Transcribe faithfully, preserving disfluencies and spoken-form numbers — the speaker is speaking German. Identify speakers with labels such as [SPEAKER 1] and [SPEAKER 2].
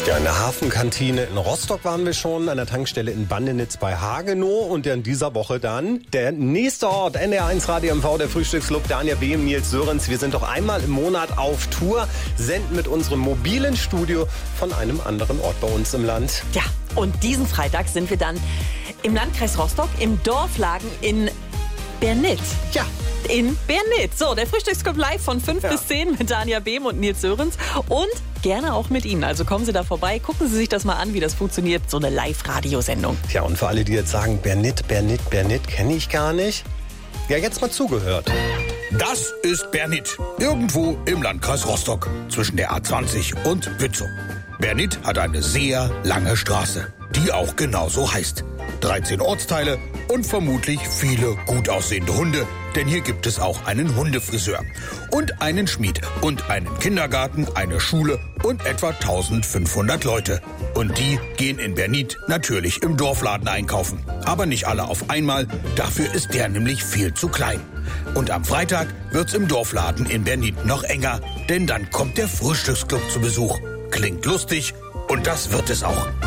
[SPEAKER 1] Ja, in der Hafenkantine in Rostock waren wir schon, an der Tankstelle in Bandenitz bei Hagenow und in dieser Woche dann der nächste Ort, N D R eins Radio M V, der Frühstücksclub, Daniel Behm, Nils Sörensen. Wir sind doch einmal im Monat auf Tour, senden mit unserem mobilen Studio von einem anderen Ort bei uns im Land.
[SPEAKER 2] Ja, und diesen Freitag sind wir dann im Landkreis Rostock, im Dorflagen in Bernitz.
[SPEAKER 1] Ja.
[SPEAKER 2] In Bernitz. So, der Frühstücksclub live von fünf
[SPEAKER 1] Ja.
[SPEAKER 2] bis zehn mit Daniel Behm und Nils Sörensen und gerne auch mit Ihnen. Also kommen Sie da vorbei, gucken Sie sich das mal an, wie das funktioniert, so eine Live-Radiosendung.
[SPEAKER 1] Tja, und für alle, die jetzt sagen, Bernit, Bernit, Bernit, kenne ich gar nicht. Ja, jetzt mal zugehört.
[SPEAKER 3] Das ist Bernit, irgendwo im Landkreis Rostock, zwischen der A zwanzig und Bützow. Bernit hat eine sehr lange Straße, die auch genauso heißt. dreizehn Ortsteile und vermutlich viele gut aussehende Hunde, denn hier gibt es auch einen Hundefriseur und einen Schmied und einen Kindergarten, eine Schule und etwa eintausendfünfhundert Leute. Und die gehen in Bernit natürlich im Dorfladen einkaufen. Aber nicht alle auf einmal, dafür ist der nämlich viel zu klein. Und am Freitag wird's im Dorfladen in Bernit noch enger, denn dann kommt der Frühstücksclub zu Besuch. Klingt lustig und das wird es auch.